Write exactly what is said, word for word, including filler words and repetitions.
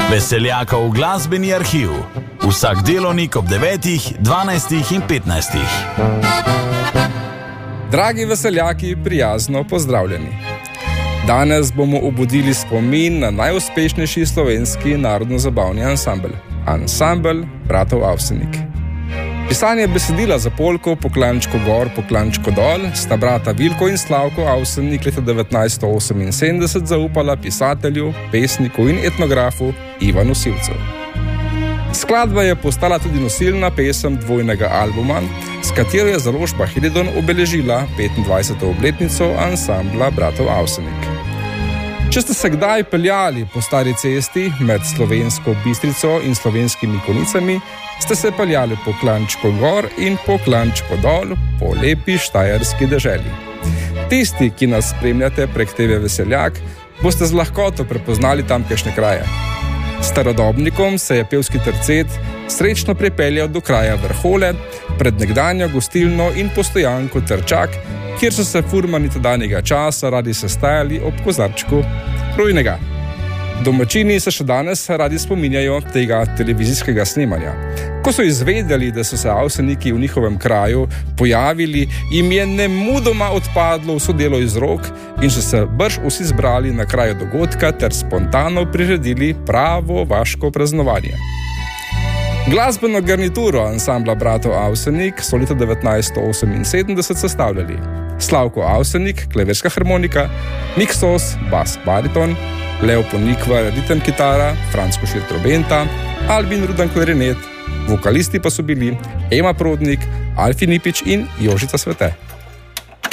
Veseljakov glasbeni arhiv. Vsak delovnik ob devetih, dvanajstih in petnajstih. Dragi veseljaki, prijazno pozdravljeni. Danes bomo obudili spomin na najuspešnejši slovenski narodno-zabavni ansambel. Ansambel bratov Avsenik. Pisanje besedila za polko Poklančko gor, Poklančko dol sta brata Vilko in Slavko Avsenik leta devetnajststo oseminsedemdeset zaupala pisatelju, pesniku in etnografu Ivanu Sivcu. Skladba je postala tudi nosilna pesem dvojnega albuma, s katero je založba Helidon obeležila petindvajseto obletnico ansambla bratov Avsenik. Če ste se kdaj peljali po stari cesti med Slovensko Bistrico in Slovenskimi Konicami, ste se peljali po Klančko gor in po Klančko dol po lepi štajerski deželi. Tisti, ki nas spremljate prek te ve Veseljak, boste z lahkoto prepoznali tamkajšnje kraje. Starodobnikom se je pevski tercet srečno pripeljal do kraja Vrhole, pred nekdanjo gostilno in postojanko Trčak, kjer so se furmani tedanjega časa radi sestajali ob kozarčku rujnega. Domačini se še danes radi spominjajo tega televizijskega snemanja. Ko so izvedeli, da so se Avseniki v njihovem kraju pojavili, jim je nemudoma odpadlo vso delo iz rok in so se brž vsi zbrali na kraju dogodka ter spontano priredili pravo vaško praznovanje. Glasbeno garnituro ansambla bratov Avsenik so leta devetnajststo oseminsedemdeset sestavljali Slavko Avsenik, klavirska harmonika, Nik Sos, bas bariton, Leo Ponikvar, ritem kitara, Franc Košir trobenta, Albin Rudan klarinet, vokalisti pa so bili Ema Prodnik, Alfi Nipič in Jožica Svete.